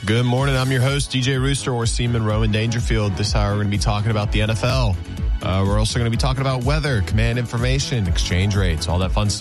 Good morning. I'm your host, DJ Rooster, or Seaman Rowan Dangerfield. This hour, we're going to be talking about the NFL. We're also going to be talking about weather, command information, exchange rates, all that fun stuff.